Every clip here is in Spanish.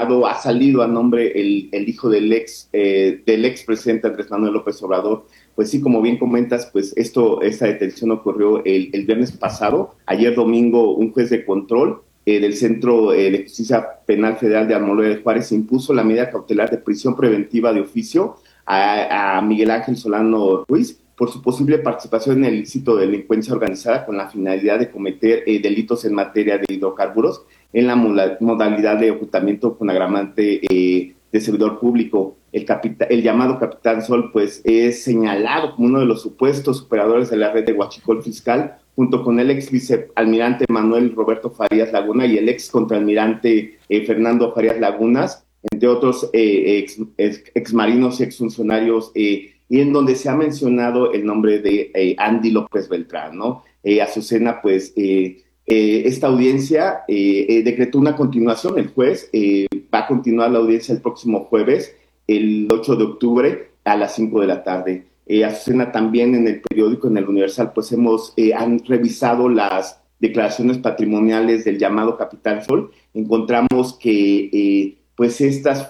ha salido a nombre el hijo del expresidente Andrés Manuel López Obrador. Pues sí, como bien comentas, pues esta detención ocurrió el viernes pasado. Ayer domingo, un juez de control del Centro de Justicia Penal Federal de Almoloya de Juárez impuso la medida cautelar de prisión preventiva de oficio a Miguel Ángel Solano Ruiz por su posible participación en el ilícito de delincuencia organizada con la finalidad de cometer delitos en materia de hidrocarburos en la modalidad de ocultamiento con agravante de servidor público. El llamado Capitán Sol pues es señalado como uno de los supuestos operadores de la red de huachicol fiscal, junto con el ex vicealmirante Manuel Roberto Farías Laguna y el ex contraalmirante Fernando Farías Lagunas, entre otros exmarinos y exfuncionarios, y en donde se ha mencionado el nombre de Andy López Beltrán, ¿no? Azucena, pues esta audiencia decretó una continuación. El juez va a continuar la audiencia el próximo jueves, el 8 de octubre, a las 5 de la tarde. Azucena, también en el periódico, en el Universal, pues han revisado las declaraciones patrimoniales del llamado Capitán Sol. Encontramos que pues estas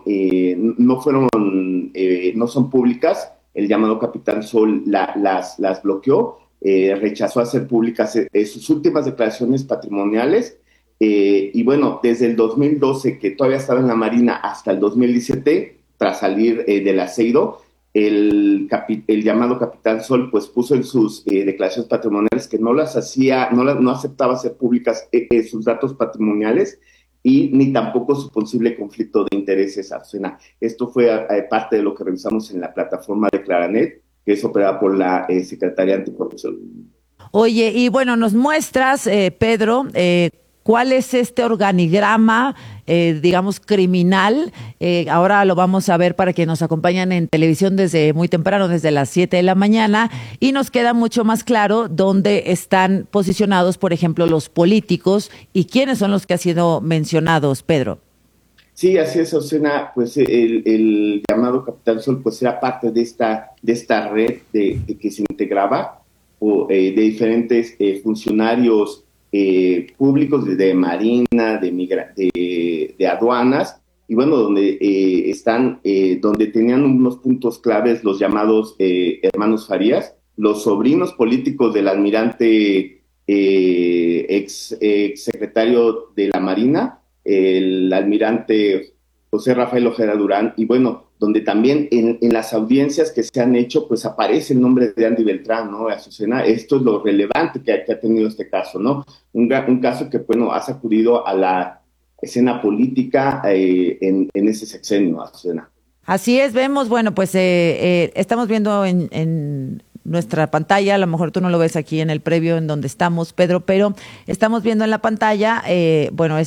no son públicas. El llamado Capitán Sol las bloqueó, rechazó hacer públicas sus últimas declaraciones patrimoniales, y bueno, desde el 2012, que todavía estaba en la Marina, hasta el 2017, tras salir del aceido, el llamado Capitán Sol pues puso en sus declaraciones patrimoniales que no aceptaba hacer públicas sus datos patrimoniales, y ni tampoco su posible conflicto de intereses. Azucena. Esto fue parte de lo que revisamos en la plataforma de Claranet, que es operada por la Secretaría Anticorrupción. Oye, y bueno, nos muestras, Pedro, cuál es este organigrama, digamos, criminal. Ahora lo vamos a ver para que nos acompañan en televisión desde muy temprano, desde las 7 de la mañana, y nos queda mucho más claro dónde están posicionados, por ejemplo, los políticos y quiénes son los que han sido mencionados, Pedro. Sí, así es, Azucena. Pues el llamado Capitán Sol pues era parte de esta red de que se integraba de diferentes funcionarios públicos de Marina, de aduanas, y bueno, donde tenían unos puntos claves los llamados hermanos Farías, los sobrinos políticos del almirante ex secretario de la Marina, el almirante José Rafael Ojeda Durán, y bueno, donde también en las audiencias que se han hecho, pues aparece el nombre de Andy Beltrán, ¿no? Azucena. Esto es lo relevante que ha tenido este caso, ¿no? Un caso que, bueno, ha sacudido a la escena política en ese sexenio, Azucena. Así es, vemos, bueno, pues estamos viendo en nuestra pantalla, a lo mejor tú no lo ves aquí en el previo en donde estamos, Pedro, pero estamos viendo en la pantalla, bueno,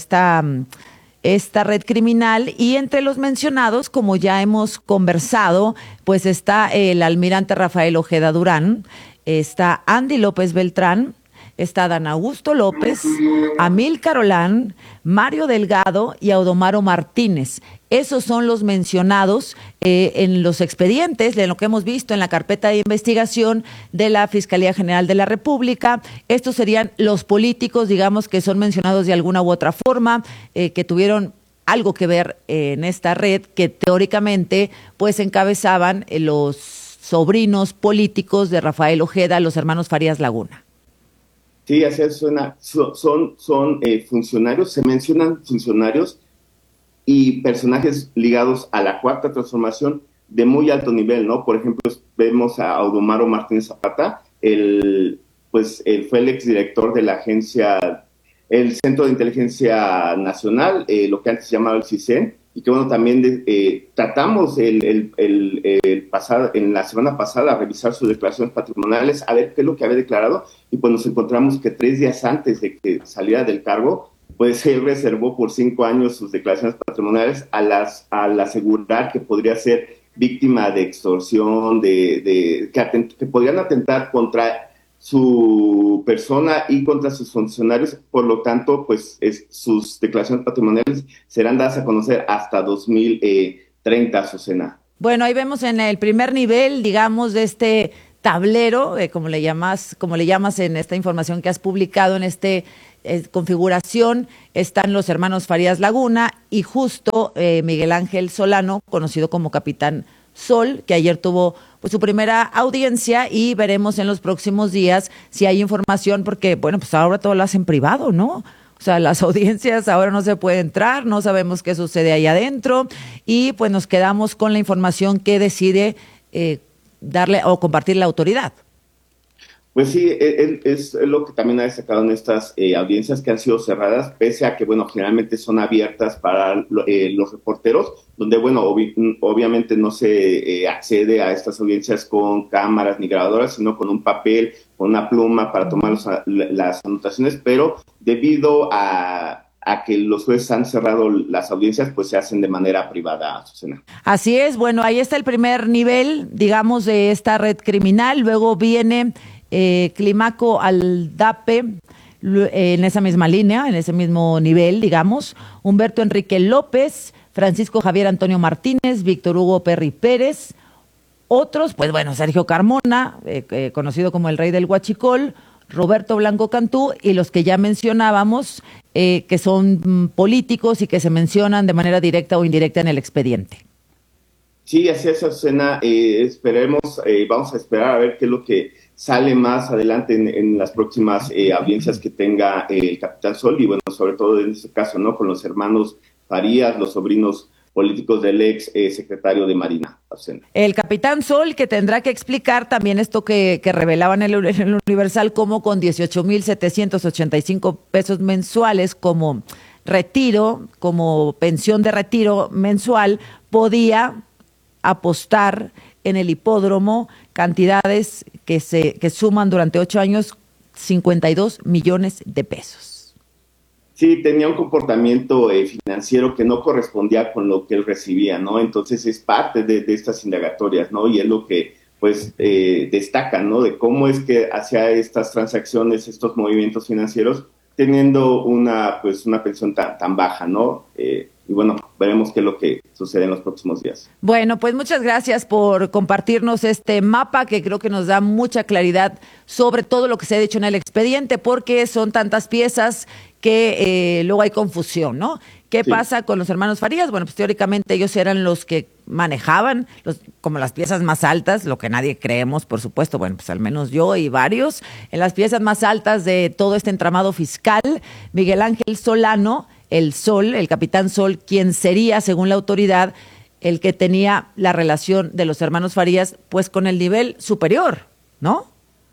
esta red criminal, y entre los mencionados, como ya hemos conversado, pues está el almirante Rafael Ojeda Durán, está Andy López Beltrán, está Dan Augusto López, Amílcar Olán, Mario Delgado y Audomaro Martínez. Esos son los mencionados en los expedientes, de lo que hemos visto en la carpeta de investigación de la Fiscalía General de la República. Estos serían los políticos, digamos, que son mencionados de alguna u otra forma, que tuvieron algo que ver en esta red, que teóricamente pues encabezaban los sobrinos políticos de Rafael Ojeda, los hermanos Farías Laguna. Sí, así suena. Son funcionarios, se mencionan funcionarios y personajes ligados a la Cuarta Transformación de muy alto nivel, ¿no? Por ejemplo, vemos a Audomaro Martínez Zapata, él fue el exdirector de la agencia, el Centro de Inteligencia Nacional, lo que antes se llamaba el CISEN, y que bueno, también tratamos en la semana pasada a revisar sus declaraciones patrimoniales, a ver qué es lo que había declarado, y pues nos encontramos que 3 días antes de que saliera del cargo, pues él reservó por 5 años sus declaraciones patrimoniales al asegurar que podría ser víctima de extorsión, que podrían atentar contra su persona y contra sus funcionarios. Por lo tanto, pues sus declaraciones patrimoniales serán dadas a conocer hasta 2030, Azucena. Bueno, ahí vemos en el primer nivel, digamos, de este tablero, como le llamas en esta información que has publicado en configuración, están los hermanos Farías Laguna y justo Miguel Ángel Solano, conocido como Capitán Sol, que ayer tuvo pues su primera audiencia, y veremos en los próximos días si hay información, porque bueno, pues ahora todo lo hacen privado, ¿no? O sea, las audiencias ahora no se puede entrar, no sabemos qué sucede ahí adentro, y pues nos quedamos con la información que decide darle o compartir la autoridad. Pues sí, es lo que también ha destacado en estas audiencias que han sido cerradas, pese a que, bueno, generalmente son abiertas para los reporteros, donde, bueno, obviamente no se accede a estas audiencias con cámaras ni grabadoras, sino con un papel, con una pluma para tomar las anotaciones, pero debido a que los jueces han cerrado las audiencias, pues se hacen de manera privada, Susana. Así es, bueno, ahí está el primer nivel, digamos, de esta red criminal. Luego viene Climaco Aldape, en esa misma línea, en ese mismo nivel, digamos. Humberto Enrique López, Francisco Javier Antonio Martínez, Víctor Hugo Perry Pérez. Otros, pues bueno, Sergio Carmona, conocido como el rey del Huachicol, Roberto Blanco Cantú, y los que ya mencionábamos, que son políticos y que se mencionan de manera directa o indirecta en el expediente. Sí, así es, Azucena. Vamos a esperar a ver qué es lo que sale más adelante en las próximas audiencias que tenga el Capitán Sol, y bueno, sobre todo en este caso, ¿no? Con los hermanos Farías, los sobrinos políticos del ex secretario de Marina, Azucena. El Capitán Sol, que tendrá que explicar también esto que revelaban en el Universal, como con 18,785 pesos mensuales como retiro, como pensión de retiro mensual, podía apostar en el hipódromo cantidades que suman durante 8 años 52 millones de pesos. Sí, tenía un comportamiento financiero que no correspondía con lo que él recibía, ¿no? Entonces es parte de estas indagatorias, ¿no? Y es lo que, pues, destaca, ¿no? De cómo es que hacía estas transacciones, estos movimientos financieros, teniendo una pensión tan baja, ¿no? Y bueno, veremos qué es lo que sucede en los próximos días. Bueno, pues muchas gracias por compartirnos este mapa, que creo que nos da mucha claridad sobre todo lo que se ha dicho en el expediente, porque son tantas piezas que luego hay confusión, ¿no? ¿Qué pasa con los hermanos Farías? Bueno, pues teóricamente ellos eran los que manejaban como las piezas más altas, lo que nadie creemos, por supuesto, bueno, pues al menos yo y varios, en las piezas más altas de todo este entramado fiscal. Miguel Ángel Solano, el Sol, el Capitán Sol, quien sería, según la autoridad, el que tenía la relación de los hermanos Farías, pues con el nivel superior, ¿no?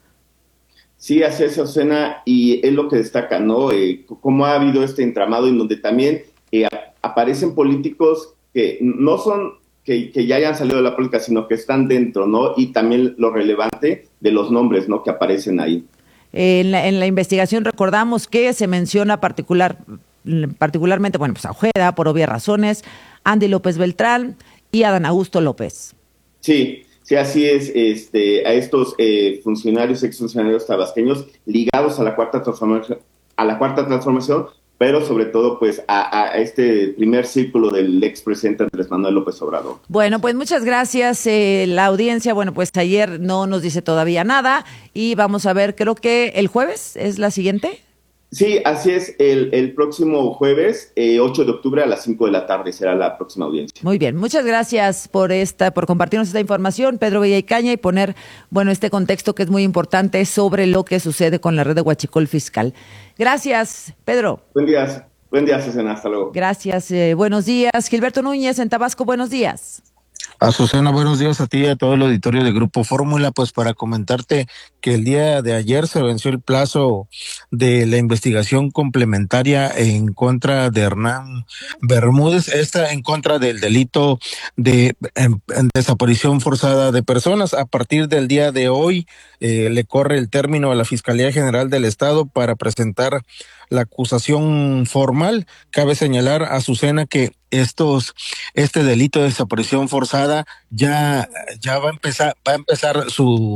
Sí, así es, Azucena, y es lo que destaca, ¿no? Cómo ha habido este entramado en donde también aparecen políticos que no son, que ya hayan salido de la política, sino que están dentro, ¿no? Y también lo relevante de los nombres, ¿no? Que aparecen ahí. En la investigación recordamos que se menciona particularmente, bueno, pues a Ojeda, por obvias razones, Andy López Beltrán y Adán Augusto López. Sí, así es, a estos exfuncionarios tabasqueños ligados a la cuarta transformación, pero sobre todo pues a este primer círculo del expresidente Andrés Manuel López Obrador. Bueno, pues muchas gracias. La audiencia, bueno, pues ayer no nos dice todavía nada, y vamos a ver, creo que el jueves es la siguiente. Sí, así es, el próximo jueves, 8 de octubre a las 5 de la tarde será la próxima audiencia. Muy bien, muchas gracias por compartirnos esta información, Pedro Villaicaña, y poner, bueno, este contexto que es muy importante sobre lo que sucede con la red de Huachicol Fiscal. Gracias, Pedro. Buen día, Susana, hasta luego. Gracias, buenos días. Gilberto Núñez en Tabasco, buenos días. Azucena, buenos días a ti y a todo el auditorio de Grupo Fórmula. Pues para comentarte que el día de ayer se venció el plazo de la investigación complementaria en contra de Hernán Bermúdez, esta en contra del delito de desaparición forzada de personas. A partir del día de hoy le corre el término a la Fiscalía General del Estado para presentar la acusación formal. Cabe señalar, Azucena, que este delito de desaparición forzada ya va a empezar su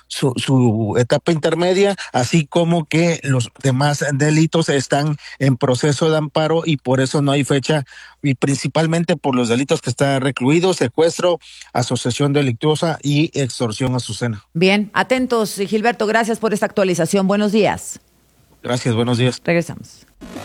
su etapa intermedia, así como que los demás delitos están en proceso de amparo y por eso no hay fecha, y principalmente por los delitos que está recluido: secuestro, asociación delictuosa y extorsión azucena. Bien, atentos, Gilberto, gracias por esta actualización. Buenos días. Gracias, buenos días. Regresamos.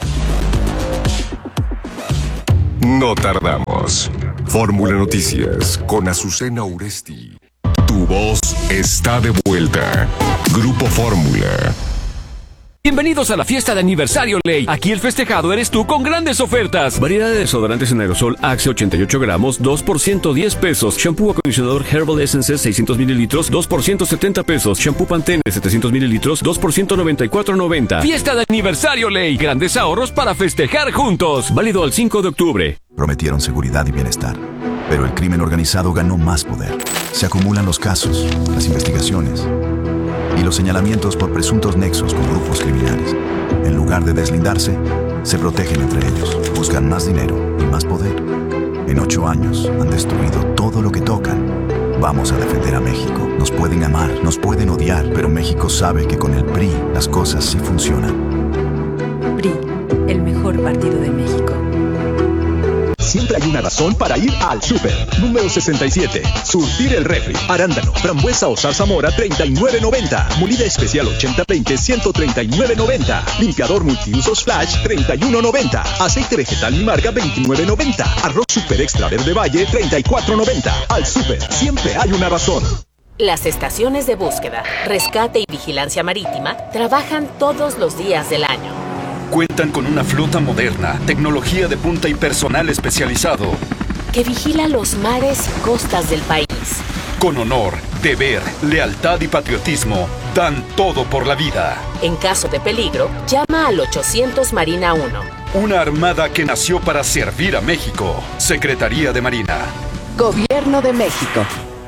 No tardamos. Fórmula Noticias con Azucena Uresti. Tu voz está de vuelta. Grupo Fórmula. Bienvenidos a la fiesta de aniversario Ley. Aquí el festejado eres tú con grandes ofertas. Variedad de desodorantes en aerosol Axe 88 gramos, 2 por 110 pesos. Shampoo acondicionador Herbal Essences 600 mililitros, 2 por 170 pesos. Shampoo Pantene 700 mililitros, 2 por 194.90. Fiesta de aniversario Ley. Grandes ahorros para festejar juntos. Válido al 5 de octubre. Prometieron seguridad y bienestar, pero el crimen organizado ganó más poder. Se acumulan los casos, las investigaciones y los señalamientos por presuntos nexos con grupos criminales. En lugar de deslindarse, se protegen entre ellos, buscan más dinero y más poder. En 8 años han destruido todo lo que tocan. Vamos a defender a México. Nos pueden amar, nos pueden odiar, pero México sabe que con el PRI las cosas sí funcionan. PRI, el mejor partido de México. Siempre hay una razón para ir al súper. Número 67. Surtir el refri. Arándano, frambuesa o zarzamora 39.90. Molida especial 80-20 139.90. Limpiador multiusos Flash 31.90. Aceite vegetal mi marca 29.90. Arroz super extra verde valle 34.90. Al súper siempre hay una razón. Las estaciones de búsqueda, rescate y vigilancia marítima trabajan todos los días del año. Cuentan con una flota moderna, tecnología de punta y personal especializado que vigila los mares y costas del país. Con honor, deber, lealtad y patriotismo, dan todo por la vida. En caso de peligro, llama al 800 Marina 1. Una armada que nació para servir a México. Secretaría de Marina. Gobierno de México.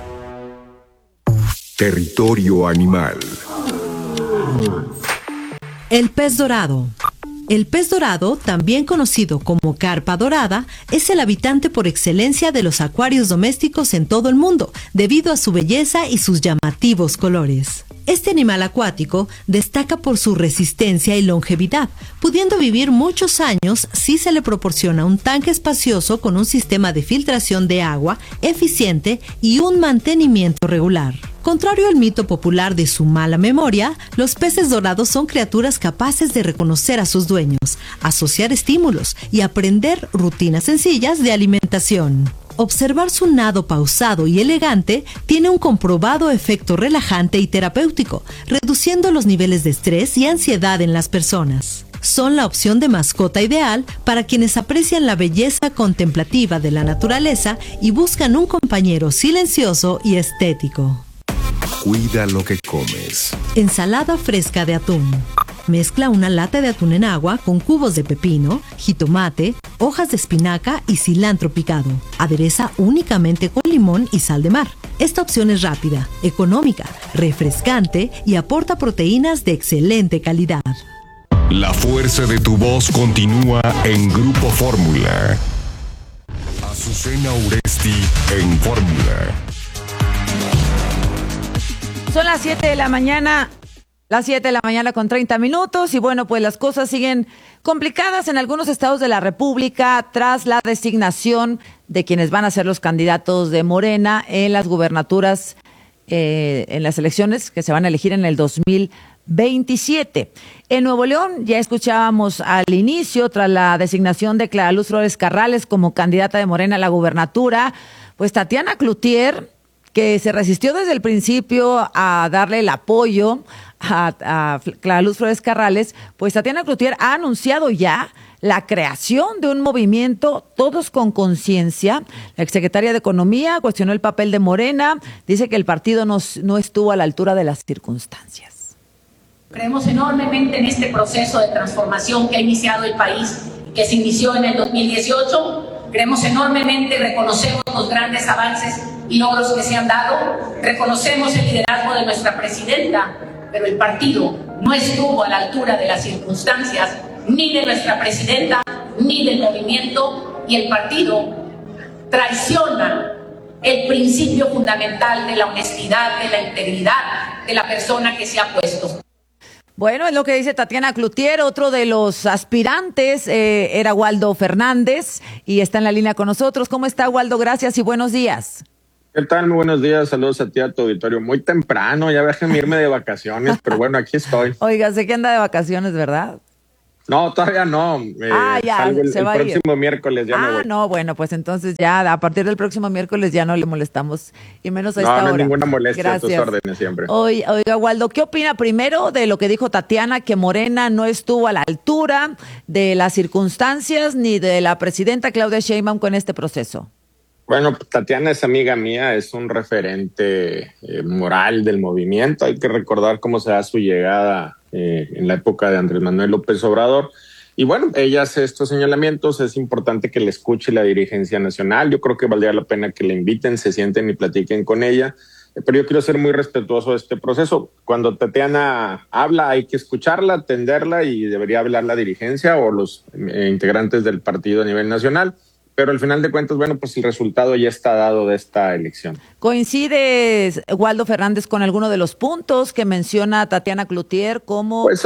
Territorio animal. El pez dorado. El pez dorado, también conocido como carpa dorada, es el habitante por excelencia de los acuarios domésticos en todo el mundo, debido a su belleza y sus llamativos colores. Este animal acuático destaca por su resistencia y longevidad, pudiendo vivir muchos años si se le proporciona un tanque espacioso con un sistema de filtración de agua eficiente y un mantenimiento regular. Contrario al mito popular de su mala memoria, los peces dorados son criaturas capaces de reconocer a sus dueños, asociar estímulos y aprender rutinas sencillas de alimentación. Observar su nado pausado y elegante tiene un comprobado efecto relajante y terapéutico, reduciendo los niveles de estrés y ansiedad en las personas. Son la opción de mascota ideal para quienes aprecian la belleza contemplativa de la naturaleza y buscan un compañero silencioso y estético. Cuida lo que comes. Ensalada fresca de atún. Mezcla una lata de atún en agua con cubos de pepino, jitomate, hojas de espinaca y cilantro picado. Adereza únicamente con limón y sal de mar. Esta opción es rápida, económica, refrescante y aporta proteínas de excelente calidad. La fuerza de tu voz continúa en Grupo Fórmula. Azucena Uresti en Fórmula. Son las 7 de la mañana. Las 7 de la mañana con 30 minutos y bueno, pues las cosas siguen complicadas en algunos estados de la República tras la designación de quienes van a ser los candidatos de Morena en las gubernaturas, en las elecciones que se van a elegir en el 2027. En Nuevo León ya escuchábamos al inicio, tras la designación de Clara Luz Flores Carrales como candidata de Morena a la gubernatura, pues Tatiana Cloutier, que se resistió desde el principio a darle el apoyo a Clara Luz Flores Carrales, pues Tatiana Cloutier ha anunciado ya la creación de un movimiento Todos con Conciencia. La exsecretaria de Economía cuestionó el papel de Morena, dice que el partido no estuvo a la altura de las circunstancias. Creemos enormemente en este proceso de transformación que ha iniciado el país, que se inició en el 2018. Creemos enormemente, reconocemos los grandes avances y logros que se han dado, reconocemos el liderazgo de nuestra presidenta, pero el partido no estuvo a la altura de las circunstancias, ni de nuestra presidenta, ni del movimiento, y el partido traiciona el principio fundamental de la honestidad, de la integridad, de la persona que se ha puesto. Bueno, es lo que dice Tatiana Cloutier. Otro de los aspirantes era Waldo Fernández y está en la línea con nosotros. ¿Cómo está, Waldo? Gracias y buenos días. ¿Qué tal? Muy buenos días. Saludos a ti, a tu auditorio. Muy temprano, ya déjenme irme de vacaciones, pero bueno, aquí estoy. Oiga, sé que anda de vacaciones, ¿verdad? No, todavía no. Ya, salgo el se va próximo miércoles, ya me voy. No, bueno, pues entonces ya a partir del próximo miércoles ya no le molestamos, y menos a esta hora. No hay ninguna molestia. Gracias. A tus órdenes siempre. Oiga, Waldo, ¿qué opina primero de lo que dijo Tatiana, que Morena no estuvo a la altura de las circunstancias ni de la presidenta Claudia Sheinbaum con este proceso? Bueno, Tatiana es amiga mía, es un referente moral del movimiento. Hay que recordar cómo se da su llegada en la época de Andrés Manuel López Obrador. Y bueno, ella hace estos señalamientos, es importante que le escuche la dirigencia nacional. Yo creo que valdría la pena que le inviten, se sienten y platiquen con ella. Pero yo quiero ser muy respetuoso de este proceso. Cuando Tatiana habla hay que escucharla, atenderla, y debería hablar la dirigencia o los integrantes del partido a nivel nacional. Pero al final de cuentas, bueno, pues el resultado ya está dado de esta elección. ¿Coincides, Waldo Fernández, con alguno de los puntos que menciona Tatiana Cloutier? Como pues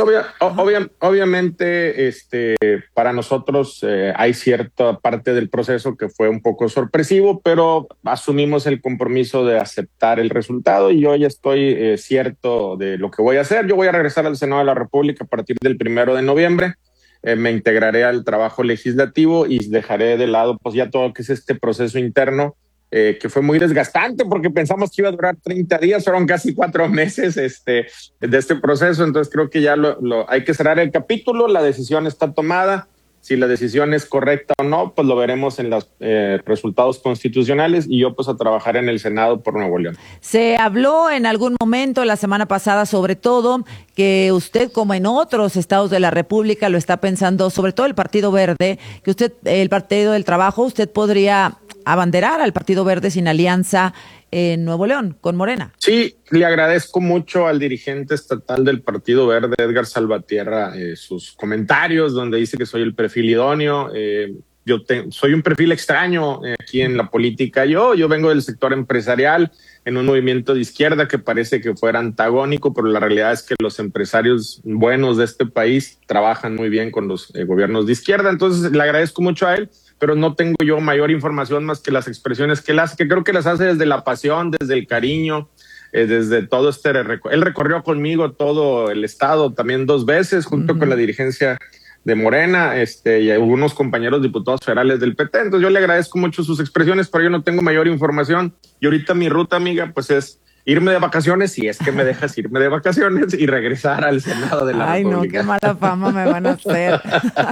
obviamente para nosotros hay cierta parte del proceso que fue un poco sorpresivo, pero asumimos el compromiso de aceptar el resultado y yo ya estoy cierto de lo que voy a hacer. Yo voy a regresar al Senado de la República a partir del 1 de noviembre. Me integraré al trabajo legislativo y dejaré de lado pues ya todo lo que es este proceso interno, que fue muy desgastante porque pensamos que iba a durar 30 días, fueron casi 4 meses de este proceso. Entonces creo que ya hay que cerrar el capítulo, la decisión está tomada. Si la decisión es correcta o no, pues lo veremos en los resultados constitucionales, y yo pues a trabajar en el Senado por Nuevo León. Se habló en algún momento la semana pasada, sobre todo, que usted, como en otros estados de la República, lo está pensando, sobre todo el Partido Verde, que usted, el Partido del Trabajo, usted podría abanderar al Partido Verde sin alianza en Nuevo León, con Morena. Sí, le agradezco mucho al dirigente estatal del Partido Verde, Edgar Salvatierra, sus comentarios donde dice que soy el perfil idóneo. Soy un perfil extraño aquí en la política. Yo vengo del sector empresarial, en un movimiento de izquierda que parece que fuera antagónico, pero la realidad es que los empresarios buenos de este país trabajan muy bien con los gobiernos de izquierda. Entonces le agradezco mucho a él, pero no tengo yo mayor información más que las expresiones que él hace, que creo que las hace desde la pasión, desde el cariño, desde todo él recorrió conmigo todo el estado también 2 veces, junto con la dirigencia de Morena, y algunos compañeros diputados federales del PT. Entonces yo le agradezco mucho sus expresiones, pero yo no tengo mayor información. Y ahorita mi ruta, amiga, pues es irme de vacaciones, si es que me dejas irme de vacaciones, y regresar al Senado de la República. Ay, no, qué mala fama me van a hacer.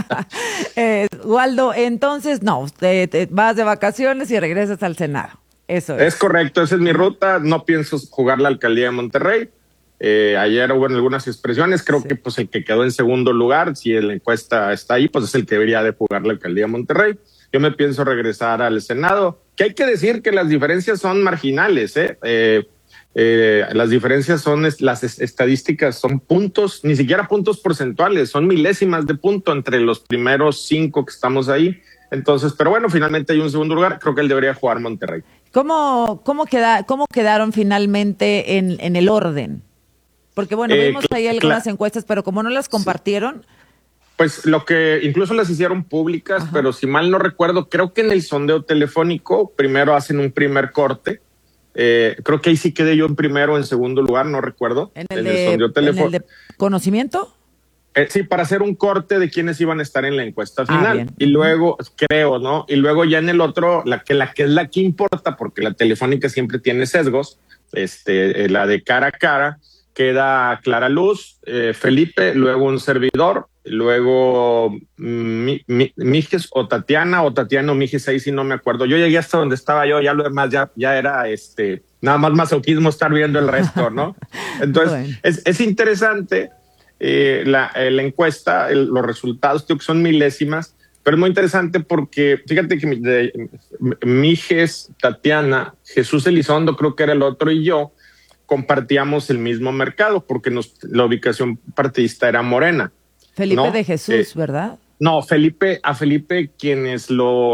Waldo, entonces, no, te vas de vacaciones y regresas al Senado. Eso es. Es correcto, esa es mi ruta. No pienso jugar la alcaldía de Monterrey. Ayer hubo algunas expresiones, creo que pues el que quedó en segundo lugar, si la encuesta está ahí, pues es el que debería de jugar la alcaldía de Monterrey. Yo me pienso regresar al Senado, que hay que decir que las diferencias son marginales, las diferencias son, las estadísticas son puntos, ni siquiera puntos porcentuales, son milésimas de punto entre los primeros 5 que estamos ahí. Entonces, pero bueno, finalmente hay un segundo lugar, creo que él debería jugar Monterrey. ¿Cómo quedaron finalmente en el orden? Porque bueno, vimos ahí algunas encuestas, pero como no las compartieron. Pues lo que incluso las hicieron públicas, pero si mal no recuerdo, creo que en el sondeo telefónico primero hacen un primer corte. Creo que ahí sí quedé yo en primero o en segundo lugar, no recuerdo. ¿En el de conocimiento? Sí, para hacer un corte de quiénes iban a estar en la encuesta final. Y luego, creo, ¿no? Y luego ya en el otro, la que es la que importa, porque la telefónica siempre tiene sesgos, la de cara a cara, queda Clara Luz, Felipe, luego un servidor, luego Mijes o Tatiana o Mijes, ahí sí no me acuerdo. Yo llegué hasta donde estaba yo, ya lo demás ya era nada más masoquismo estar viendo el resto, ¿no? Entonces, bueno. es interesante la encuesta, los resultados, creo que son milésimas, pero es muy interesante porque fíjate que Mijes, Tatiana, Jesús Elizondo creo que era el otro, y yo compartíamos el mismo mercado porque la ubicación partidista era Morena. Felipe, ¿no? De Jesús, ¿verdad? No, a Felipe quienes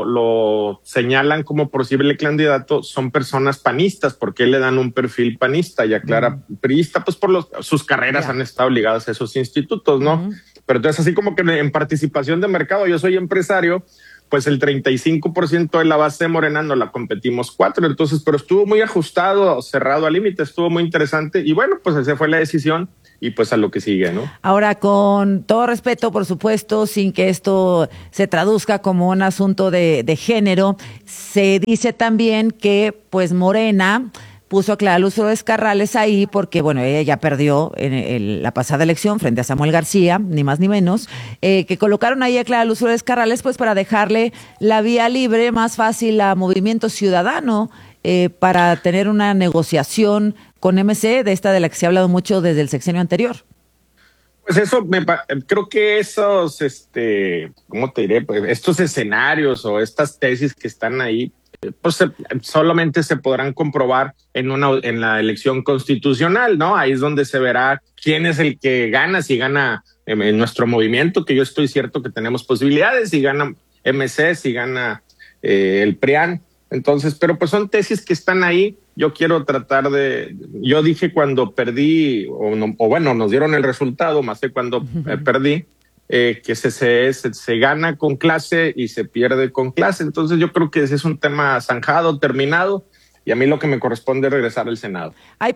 lo señalan como posible candidato son personas panistas, porque le dan un perfil panista y aclara priista, pues por sus carreras han estado ligadas a esos institutos, ¿no? Pero entonces así como que en participación de mercado, yo soy empresario, pues el 35% de la base de Morena no la competimos 4, entonces, pero estuvo muy ajustado, cerrado al límite, estuvo muy interesante y bueno, pues esa fue la decisión. Y pues a lo que sigue, ¿no? Ahora, con todo respeto, por supuesto, sin que esto se traduzca como un asunto de género, se dice también que, pues, Morena puso a Clara Luz Flores Carrales ahí porque, bueno, ella ya perdió en la pasada elección frente a Samuel García, ni más ni menos, que colocaron ahí a Clara Luz Flores Carrales, pues, para dejarle la vía libre, más fácil a Movimiento Ciudadano, para tener una negociación con MC, de la que se ha hablado mucho desde el sexenio anterior. Pues eso, creo que esos, ¿cómo te diré? Pues estos escenarios o estas tesis que están ahí, pues solamente se podrán comprobar en la elección constitucional, ¿no? Ahí es donde se verá quién es el que gana, si gana en nuestro movimiento, que yo estoy cierto que tenemos posibilidades, si gana MC, si gana el PRIAN. Entonces, pero pues son tesis que están ahí. Yo quiero yo dije cuando perdí, bueno, nos dieron el resultado, más que cuando perdí, que se gana con clase y se pierde con clase. Entonces yo creo que ese es un tema zanjado, terminado, y a mí lo que me corresponde es regresar al Senado.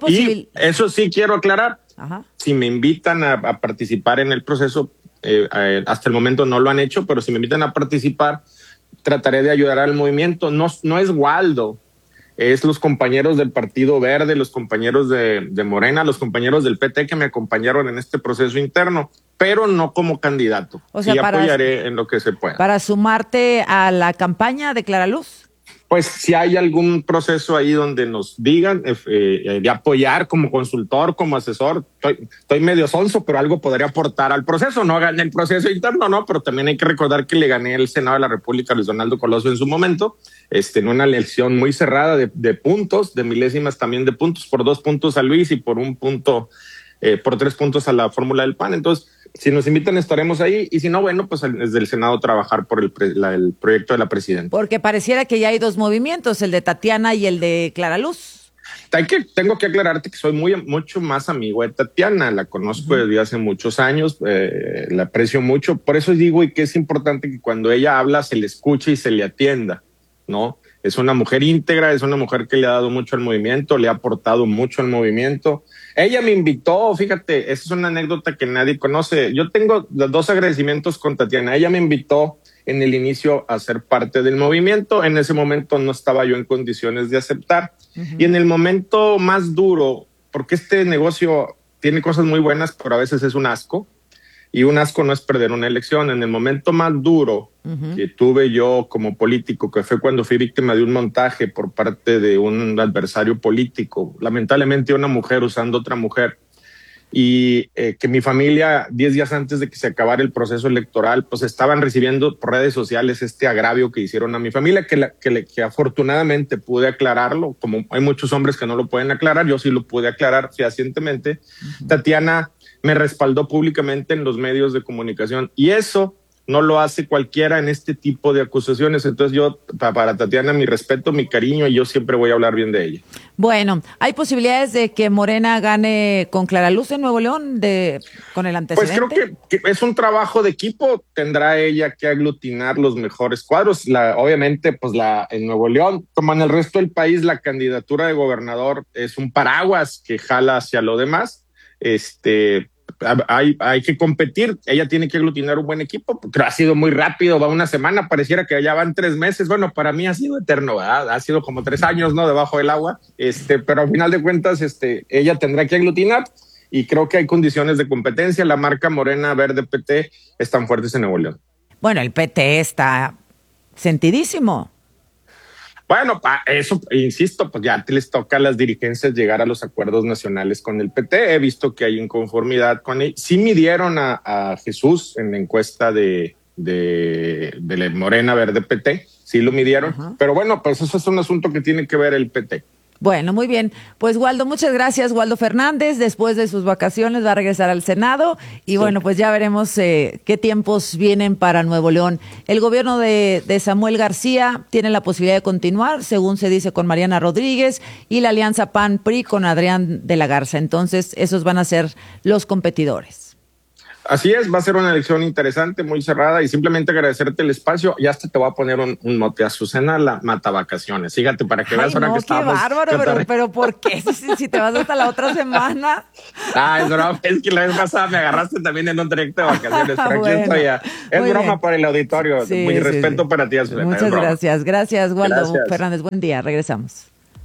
Y eso sí quiero aclarar, si me invitan a participar en el proceso, hasta el momento no lo han hecho, pero si me invitan a participar, trataré de ayudar al movimiento. No es Waldo, es los compañeros del Partido Verde, los compañeros de Morena, los compañeros del PT que me acompañaron en este proceso interno, pero no como candidato. O sea, y apoyaré en lo que se pueda. ¿Para sumarte a la campaña de Clara Luz? Pues si hay algún proceso ahí donde nos digan de apoyar como consultor, como asesor, estoy medio sonso, pero algo podría aportar al proceso. No gané el proceso interno, no, pero también hay que recordar que le gané el Senado de la República a Luis Donaldo Colosio en su momento, en una elección muy cerrada de puntos, de milésimas también de puntos, por 2 puntos a Luis y por 1 punto, por 3 puntos a la fórmula del PAN. Entonces, si nos invitan estaremos ahí y si no, bueno, pues desde el Senado trabajar por el proyecto de la presidenta. Porque pareciera que ya hay 2 movimientos, el de Tatiana y el de Clara Luz. Tengo que aclararte que soy mucho más amigo de Tatiana, la conozco desde hace muchos años, la aprecio mucho, por eso digo y que es importante que cuando ella habla se le escuche y se le atienda, ¿no? Es una mujer íntegra, es una mujer que le ha dado mucho al movimiento, le ha aportado mucho al movimiento. Ella me invitó, fíjate, esa es una anécdota que nadie conoce. Yo tengo 2 agradecimientos con Tatiana. Ella me invitó en el inicio a ser parte del movimiento. En ese momento no estaba yo en condiciones de aceptar. Y en el momento más duro, porque este negocio tiene cosas muy buenas, pero a veces es un asco. Y un asco no es perder una elección. En el momento más duro que tuve yo como político, que fue cuando fui víctima de un montaje por parte de un adversario político, lamentablemente una mujer usando otra mujer, y que mi familia 10 días antes de que se acabara el proceso electoral, pues estaban recibiendo por redes sociales este agravio que hicieron a mi familia, que afortunadamente pude aclararlo, como hay muchos hombres que no lo pueden aclarar, yo sí lo pude aclarar fehacientemente. Tatiana me respaldó públicamente en los medios de comunicación y eso no lo hace cualquiera en este tipo de acusaciones. Entonces yo, para Tatiana, mi respeto, mi cariño, y yo siempre voy a hablar bien de ella. Bueno, ¿hay posibilidades de que Morena gane con Clara Luz en Nuevo León con el antecedente? Pues creo que es un trabajo de equipo. Tendrá ella que aglutinar los mejores cuadros. Obviamente, pues en Nuevo León, como en el resto del país, la candidatura de gobernador es un paraguas que jala hacia lo demás. Hay que competir, ella tiene que aglutinar un buen equipo, pero ha sido muy rápido, va una semana, pareciera que ya van 3 meses, bueno, para mí ha sido eterno, ¿verdad? Ha sido como 3 años, ¿no? Debajo del agua, pero al final de cuentas, ella tendrá que aglutinar y creo que hay condiciones de competencia. La marca Morena, Verde, PT están fuertes en Nuevo León. Bueno, el PT está sentidísimo. Bueno, eso, insisto, pues ya les toca a las dirigencias llegar a los acuerdos nacionales con el PT. He visto que hay inconformidad con él. Sí midieron a Jesús en la encuesta de Morena Verde PT, sí lo midieron. Pero bueno, pues eso es un asunto que tiene que ver el PT. Bueno, muy bien. Pues Waldo, muchas gracias. Waldo Fernández, después de sus vacaciones, va a regresar al Senado y bueno, pues ya veremos qué tiempos vienen para Nuevo León. El gobierno de Samuel García tiene la posibilidad de continuar, según se dice, con Mariana Rodríguez y la alianza PAN-PRI con Adrián de la Garza. Entonces, esos van a ser los competidores. Así es, va a ser una elección interesante, muy cerrada, y simplemente agradecerte el espacio. Ya hasta te voy a poner un mote, Azucena la Matavacaciones. Fíjate, para que veas ahora que estamos. Qué bárbaro, pero ¿por qué? Si te vas hasta la otra semana. Es broma, es que la vez pasada me agarraste también en un directo de vacaciones, pero aquí estoy ya. Es broma bien. Para el auditorio, muy respeto para ti, Azucena. Muchas gracias, Waldo Fernández, buen día, regresamos.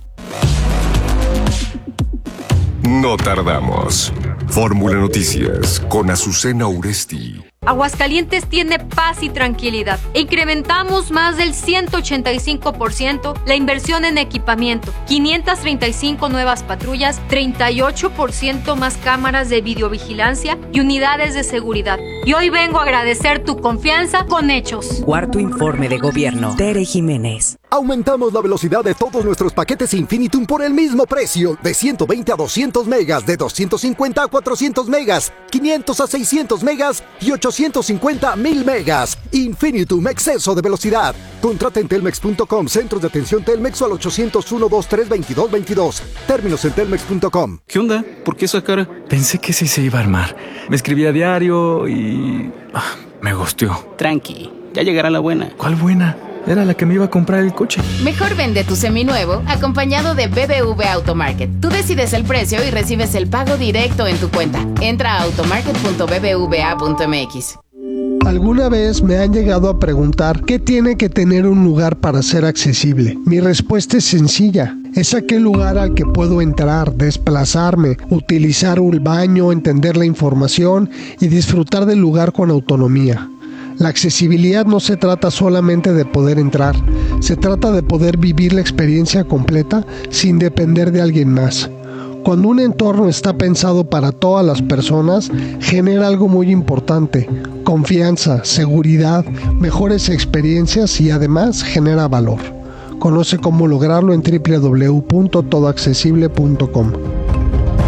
No tardamos. Fórmula Noticias con Azucena Uresti. Aguascalientes tiene paz y tranquilidad. Incrementamos más del 185% la inversión en equipamiento, 535 nuevas patrullas, 38% más cámaras de videovigilancia y unidades de seguridad. Y hoy vengo a agradecer tu confianza con hechos. Cuarto informe de gobierno. Tere Jiménez. Aumentamos la velocidad de todos nuestros paquetes Infinitum por el mismo precio. De 120 a 200 megas, de 250 a 400 megas, 500 a 600 megas y 850 a 1000 megas. Infinitum, exceso de velocidad. Contrata en telmex.com, centros de atención Telmex o al 801-223-2222. Términos en telmex.com. ¿Qué onda? ¿Por qué esa cara? Pensé que sí se iba a armar. Me escribía a diario y... me gusteó. Tranqui, ya llegará la buena. ¿Cuál buena? Era la que me iba a comprar el coche. Mejor vende tu seminuevo acompañado de BBVA Automarket. Tú decides el precio y recibes el pago directo en tu cuenta. Entra a automarket.bbva.mx. Alguna vez me han llegado a preguntar qué tiene que tener un lugar para ser accesible. Mi respuesta es sencilla. Es aquel lugar al que puedo entrar, desplazarme, utilizar un baño, entender la información y disfrutar del lugar con autonomía. La accesibilidad no se trata solamente de poder entrar, se trata de poder vivir la experiencia completa sin depender de alguien más. Cuando un entorno está pensado para todas las personas, genera algo muy importante: confianza, seguridad, mejores experiencias y además genera valor. Conoce cómo lograrlo en www.todoaccesible.com.